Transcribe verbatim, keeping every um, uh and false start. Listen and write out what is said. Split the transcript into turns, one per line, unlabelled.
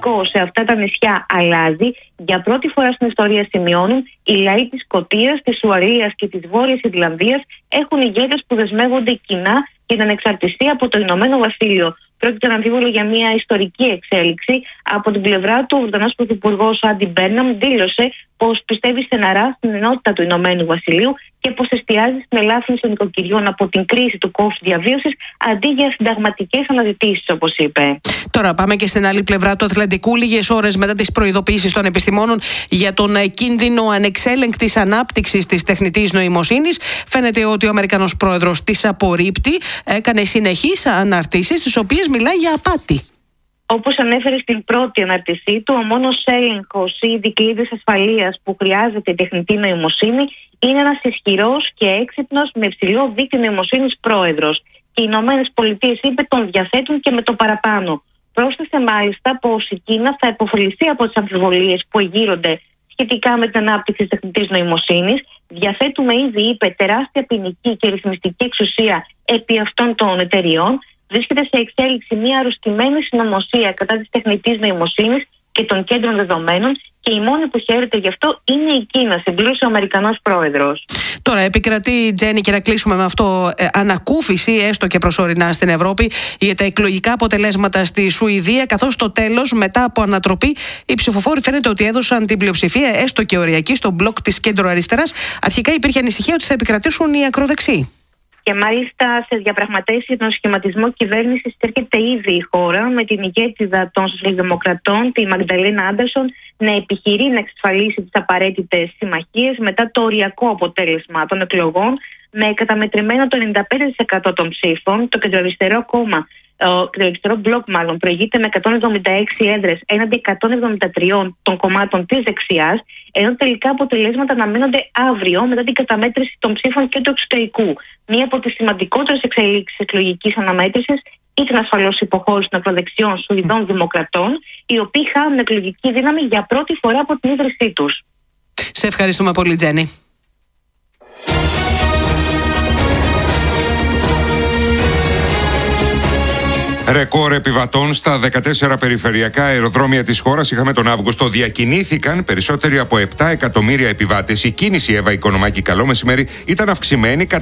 σκεπτικό σε αυτά τα νησιά αλλάζει. Για πρώτη φορά στην ιστορία, σημειώνουν, οι λαοί της Σκωτίας, της Ουαλίας και της Βόρειας Ιρλανδίας έχουν ηγέτες που δεσμεύονται κοινά για την ανεξαρτησία από το Ηνωμένο Βασίλειο. Πρόκειται αναμφίβολο για μια ιστορική εξέλιξη. Από την πλευρά του, ο Βρετανός Πρωθυπουργός Άντι Μπέρναμ δήλωσε πως πιστεύει στεναρά στην ενότητα του Ηνωμένου Βασιλείου και πως εστιάζει στην ελάφρυνση των νοικοκυριών από την κρίση του κόστου διαβίωσης αντί για συνταγματικές αναζητήσεις, όπως είπε.
Τώρα πάμε και στην άλλη πλευρά του Ατλαντικού. Λίγες ώρες μετά τις προειδοποιήσεις των επιστημόνων για τον κίνδυνο ανεξέλεγκτης ανάπτυξης της τεχνητής νοημοσύνης, φαίνεται ότι ο Αμερικανός πρόεδρος τις απορρίπτει. Έκανε συνεχείς αναρτήσεις, στις οποίες μιλάει για απάτη.
Όπως ανέφερε στην πρώτη αναρτησή του, ο μόνος έλεγχος ή δικλείδες ασφαλείας που χρειάζεται η τεχνητή νοημοσύνη είναι ένας ισχυρός και έξυπνος με υψηλό δίκτυο νοημοσύνης πρόεδρος. Και οι Ηνωμένες Πολιτείες, είπε, τον διαθέτουν και με το παραπάνω. Πρόσθεσε μάλιστα πως η Κίνα θα υποφεληθεί από τις αμφιβολίες που εγείρονται σχετικά με την ανάπτυξη της τεχνητής νοημοσύνης. Διαθέτουμε ήδη, είπε, τεράστια ποινική και ρυθμιστική εξουσία επί αυτών των εταιριών. Βρίσκεται σε εξέλιξη μια αρρωστημένη συνωμοσία κατά της τεχνητής νοημοσύνης και των κέντρων δεδομένων και η μόνη που χαίρεται γι' αυτό είναι η Κίνα, συμπλήρωσε ο Αμερικανός πρόεδρος.
Τώρα επικρατεί, Τζέννη, και να κλείσουμε με αυτό, ε, ανακούφιση, έστω και προσωρινά στην Ευρώπη, για τα εκλογικά αποτελέσματα στη Σουηδία, καθώς στο τέλος, μετά από ανατροπή, οι ψηφοφόροι φαίνεται ότι έδωσαν την πλειοψηφία, έστω και οριακή, στο μπλοκ της κέντρο-αριστεράς. Αρχικά υπήρχε ανησυχία ότι θα επικρατήσουν οι ακροδεξιοί.
Και μάλιστα σε διαπραγματεύσεις για τον σχηματισμό κυβέρνησης έρχεται ήδη η χώρα, με την ηγέτιδα των Σοσιαλδημοκρατών, τη Μαγνταλίνα Άντερσον, να επιχειρεί να εξασφαλίσει τις απαραίτητες συμμαχίες μετά το οριακό αποτέλεσμα των εκλογών, με καταμετρημένο το ενενήντα πέντε τοις εκατό των ψήφων. Το κεντροαριστερό κόμμα, το κεντροαριστερό μπλοκ μάλλον, προηγείται με εκατόν εβδομήντα έξι έδρες έναντι εκατόν εβδομήντα τρία των κομμάτων της δεξιάς, ενώ τελικά αποτελέσματα αναμένονται αύριο μετά την καταμέτρηση των ψήφων και του εξωτερικού. Μία από τις σημαντικότερες εξελίξεις εκλογικής αναμέτρησης ήταν ασφαλώς η υποχώρηση των ακροδεξιών Σουηδών Δημοκρατών, οι οποίοι χάνουν εκλογική δύναμη για πρώτη φορά από την ίδρυσή τους.
Σε ευχαριστούμε πολύ, Τζέννη.
Ρεκόρ επιβατών στα δεκατέσσερα περιφερειακά αεροδρόμια της χώρας είχαμε τον Αύγουστο. Διακινήθηκαν περισσότεροι από επτά εκατομμύρια επιβάτες. Η κίνηση, Εύα Οικονομάκη, καλό μεσημέρι, ήταν αυξημένη κατά